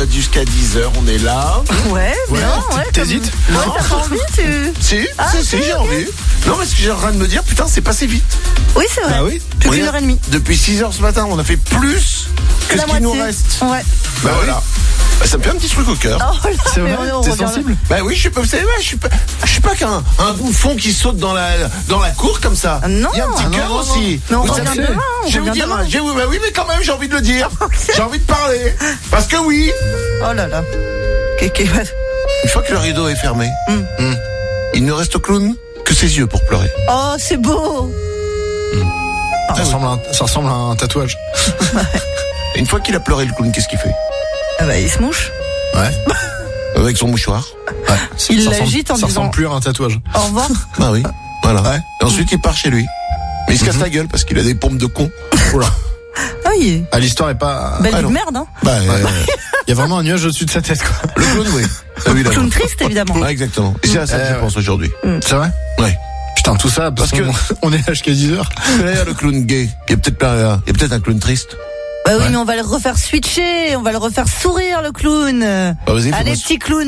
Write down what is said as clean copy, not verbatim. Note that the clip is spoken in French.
jusqu'à 10h, on est là. Ouais, bien, ouais. T'hésites? Ouais, t'as pas envie, Si, j'ai envie. Non, parce que j'ai en train de me dire, putain, c'est passé vite. Oui, c'est vrai. Ah oui? Plus Oui, d'une heure et demie. Depuis 6h ce matin, on a fait plus que La ce qui nous moitié. reste. Ouais. Bah voilà. Bah, ça me fait un petit truc au cœur. Oh là, C'est mais vrai? on T'es regarde. sensible? Bah oui, je suis pas qu'un bouffon qui saute dans la cour comme ça. Non, il y a un petit cœur non, aussi. Mais on Vous regarde savez, demain, on je vais vous regarde dire, demain. bah oui, mais quand même, j'ai envie de le dire. J'ai envie de parler. Parce que oui, Oh là là. une fois que le rideau est fermé, il ne reste au clown que ses yeux pour pleurer. Oh, c'est beau. Ça ressemble à un tatouage. Et une fois qu'il a pleuré, le clown, qu'est-ce qu'il fait? Ah bah, il se mouche. Ouais. Avec son mouchoir. Ouais. Il Ça ressemble- l'agite en Ça disant ressemble plus à un tatouage. au revoir. Bah oui, voilà. Ouais. Et ensuite, il part chez lui. Mais il se casse la gueule parce qu'il a des pompes de con. Oula. Ah oui. Ah, l'histoire est pas. Belle vie non. de merde, hein. Bah, Il y a vraiment un nuage au-dessus de sa tête, quoi. le clown, oui. Évidemment. Clown triste, évidemment. Ouais, exactement. Et c'est à ça que je ouais. pense aujourd'hui. C'est vrai? Ouais. Putain, tout ça, parce Parce que on est là jusqu'à 10h. Derrière le clown gay, il y a peut-être un clown triste. Bah oui, mais on va le refaire switcher, on va le refaire sourire, le clown. Bah, vas-y, Allez, fais-moi petit clown.